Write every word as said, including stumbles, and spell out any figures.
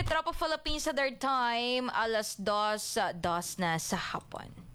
Tropa Philippines sa third time, alas dos, dos na sa hapon.